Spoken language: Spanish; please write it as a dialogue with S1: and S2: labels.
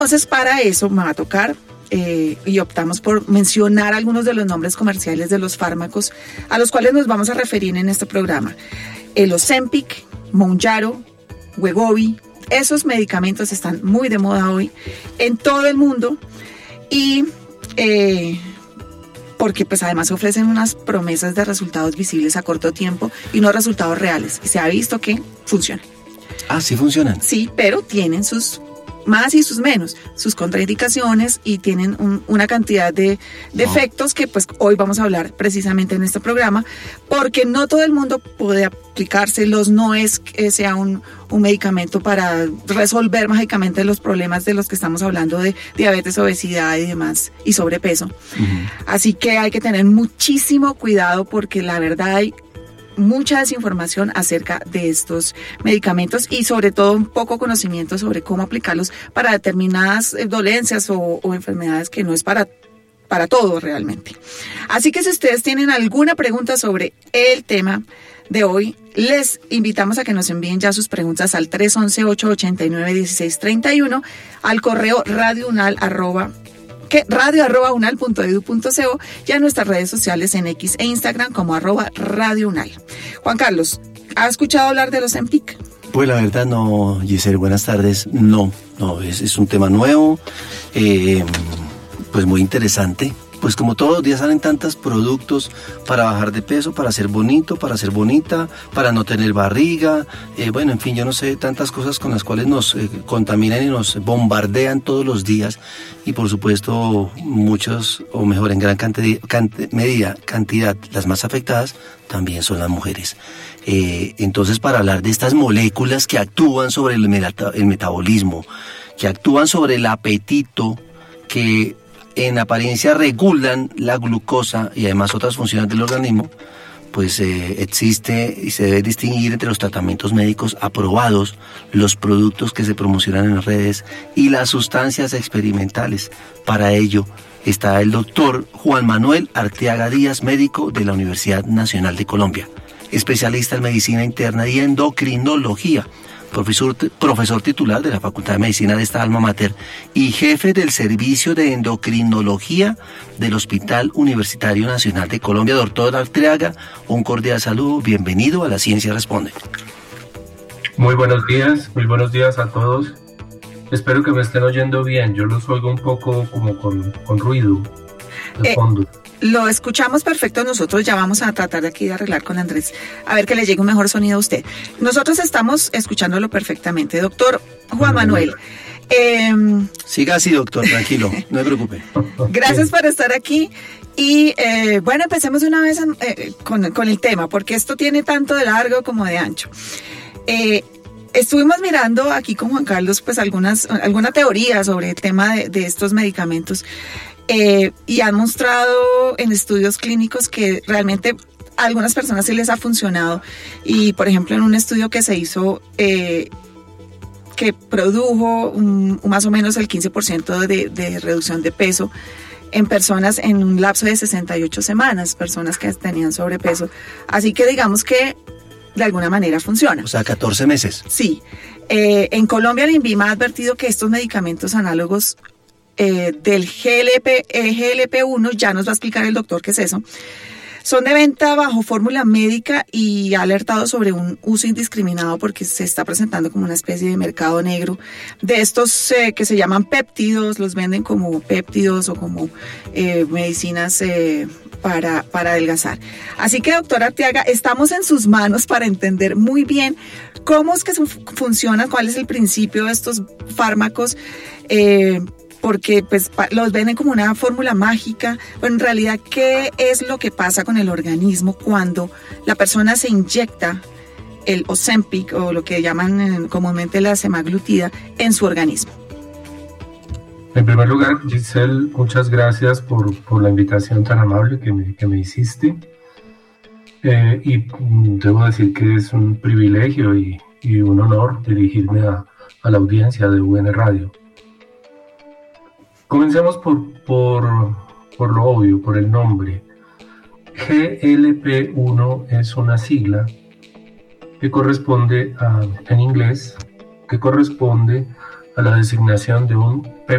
S1: Entonces, para eso me va a tocar, y optamos por mencionar algunos de los nombres comerciales de los fármacos a los cuales nos vamos a referir en este programa. El Ozempic, Mounjaro, Wegovy, esos medicamentos están muy de moda hoy en todo el mundo y porque pues además ofrecen unas promesas de resultados visibles a corto tiempo y no resultados reales. Y se ha visto que funcionan.
S2: Ah, sí funcionan.
S1: Sí, pero tienen sus más y sus menos, sus contraindicaciones y tienen una cantidad de efectos que pues hoy vamos a hablar precisamente en este programa, porque no todo el mundo puede aplicárselos, no es que sea un medicamento para resolver mágicamente los problemas de los que estamos hablando de diabetes, obesidad y demás, y sobrepeso. Uh-huh. Así que hay que tener muchísimo cuidado porque la verdad hay mucha desinformación acerca de estos medicamentos y sobre todo un poco conocimiento sobre cómo aplicarlos para determinadas dolencias o enfermedades que no es para todo realmente. Así que si ustedes tienen alguna pregunta sobre el tema de hoy, les invitamos a que nos envíen ya sus preguntas al 311-889-1631, al correo radio@unal.edu.co y a nuestras redes sociales en X e Instagram como @radiounal. Juan Carlos, ¿ha escuchado hablar de los Ozempic?
S2: Pues la verdad no, Giselle, buenas tardes. No, es un tema nuevo, pues muy interesante. Pues como todos los días salen tantos productos para bajar de peso, para ser bonito, para ser bonita, para no tener barriga, bueno, en fin, yo no sé, tantas cosas con las cuales nos contaminan y nos bombardean todos los días y por supuesto muchos, o mejor en gran cantidad, las más afectadas también son las mujeres. Entonces, para hablar de estas moléculas que actúan sobre el metabolismo, que actúan sobre el apetito, que en apariencia regulan la glucosa y además otras funciones del organismo, pues existe y se debe distinguir entre los tratamientos médicos aprobados, los productos que se promocionan en las redes y las sustancias experimentales. Para ello está el doctor Juan Manuel Arteaga Díaz, médico de la Universidad Nacional de Colombia, especialista en medicina interna y endocrinología, profesor titular de la Facultad de Medicina de esta alma mater y jefe del Servicio de Endocrinología del Hospital Universitario Nacional de Colombia. Doctor Arteaga, un cordial saludo, bienvenido a La Ciencia Responde.
S3: Muy buenos días a todos. Espero que me estén oyendo bien, yo los oigo un poco como con ruido de fondo.
S1: Lo escuchamos perfecto, nosotros ya vamos a tratar de aquí de arreglar con Andrés, a ver que le llegue un mejor sonido a usted. Nosotros estamos escuchándolo perfectamente. Doctor Juan Manuel.
S2: Siga así, doctor, tranquilo, no se preocupe.
S1: Gracias por estar aquí. Y bueno, empecemos de una vez con el tema, porque esto tiene tanto de largo como de ancho. Estuvimos mirando aquí con Juan Carlos pues alguna teoría sobre el tema de estos medicamentos. Y han mostrado en estudios clínicos que realmente a algunas personas sí les ha funcionado. Y, por ejemplo, en un estudio que se hizo que produjo más o menos el 15% de reducción de peso en personas en un lapso de 68 semanas, personas que tenían sobrepeso. Así que digamos que de alguna manera funciona.
S2: O sea, 14 meses.
S1: Sí. En Colombia, el INVIMA ha advertido que estos medicamentos análogos del GLP-1, ya nos va a explicar el doctor qué es eso, son de venta bajo fórmula médica y ha alertado sobre un uso indiscriminado porque se está presentando como una especie de mercado negro de estos que se llaman péptidos, los venden como péptidos o como medicinas para adelgazar. Así que, doctor Arteaga, estamos en sus manos para entender muy bien cómo es que funcionan, cuál es el principio de estos fármacos, porque pues los venden como una fórmula mágica. Bueno, en realidad, ¿qué es lo que pasa con el organismo cuando la persona se inyecta el Ozempic o lo que llaman comúnmente la semaglutida en su organismo?
S3: En primer lugar, Giselle, muchas gracias por la invitación tan amable que me hiciste. Y debo decir que es un privilegio y un honor dirigirme a la audiencia de UN Radio. Comencemos por lo obvio, por el nombre. GLP-1 es una sigla que corresponde en inglés, que corresponde a la designación de un